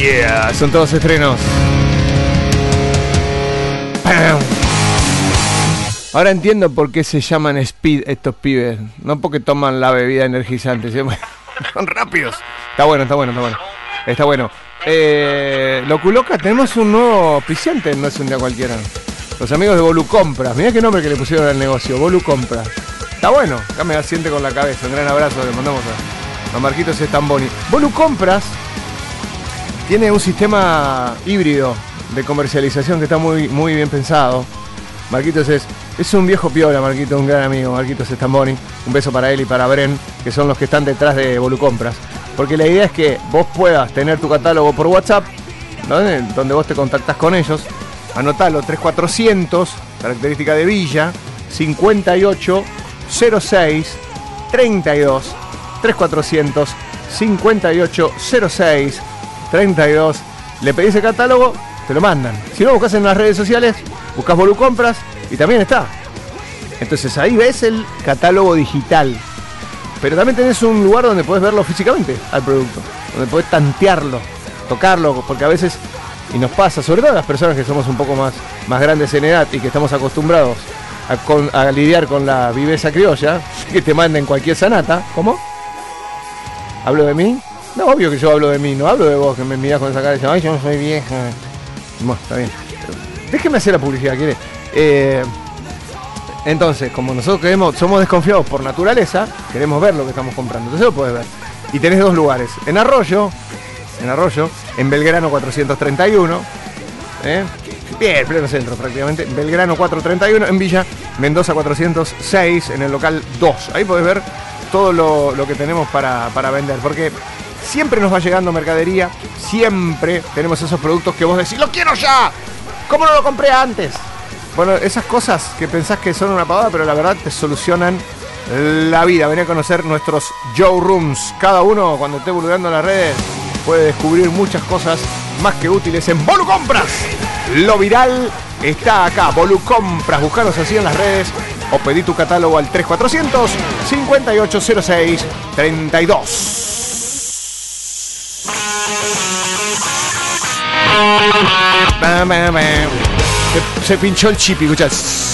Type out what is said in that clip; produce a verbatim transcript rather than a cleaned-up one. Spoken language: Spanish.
Yeah, son todos estrenos. ¡Pam! Ahora entiendo por qué se llaman Speed estos pibes. No porque toman la bebida energizante. Son rápidos. Está bueno, está bueno, está bueno. Está bueno. Eh, Loculoca, tenemos un nuevo auspiciante, no es un día cualquiera. Los amigos de Bolu Compras. Mirá qué nombre que le pusieron al negocio, Bolu Compras. Está bueno, acá me asiente con la cabeza. Un gran abrazo, le mandamos a, a Marquitos Estamboni. Bolu Compras tiene un sistema híbrido de comercialización que está muy, muy bien pensado. Marquitos es, es un viejo piola, Marquitos, un gran amigo, Marquitos Estamboni. Un beso para él y para Bren, que son los que están detrás de Bolu Compras. Porque la idea es que vos puedas tener tu catálogo por WhatsApp, ¿no? Donde vos te contactás con ellos. Anotalo, tres cuatrocientos, característica de Villa, cincuenta y ocho cero seis treinta y dos. tres cuatrocientos, cincuenta y ocho cero seis treinta y dos. Le pedís el catálogo, te lo mandan. Si no, buscás en las redes sociales, buscás Bolu Compras y también está. Entonces ahí ves el catálogo digital. Pero también tenés un lugar donde podés verlo físicamente al producto, donde podés tantearlo, tocarlo, porque a veces, y nos pasa, sobre todo a las personas que somos un poco más, más grandes en edad y que estamos acostumbrados a, con, a lidiar con la viveza criolla, que te manden cualquier sanata. ¿Cómo? ¿Hablo de mí? No, obvio que yo hablo de mí, no hablo de vos, que me mirás con esa cara y dices, ay, yo no soy vieja. Bueno, está bien. Déjeme hacer la publicidad, ¿quiere? Eh... Entonces, como nosotros queremos, somos desconfiados por naturaleza, queremos ver lo que estamos comprando. Entonces lo podés ver. Y tenés dos lugares. En Arroyo, en Arroyo, en Belgrano cuatrocientos treinta y uno, ¿eh? Bien, pleno centro prácticamente. Belgrano cuatrocientos treinta y uno, en Villa, Mendoza cuatrocientos seis, en el local dos. Ahí podés ver todo lo, lo que tenemos para, para vender. Porque siempre nos va llegando mercadería, siempre tenemos esos productos que vos decís, ¡lo quiero ya! ¿Cómo no lo compré antes? Bueno, esas cosas que pensás que son una pavada, pero la verdad te solucionan la vida. Vení a conocer nuestros showrooms. Cada uno, cuando esté boludeando en las redes, puede descubrir muchas cosas más que útiles en Bolu Compras. Lo viral está acá, Bolu Compras. Buscanos así en las redes o pedí tu catálogo al tres cuatrocientos, cincuenta y ocho cero seis treinta y dos. Bam, bam, bam. Se, se pinchó el chip, escuchás.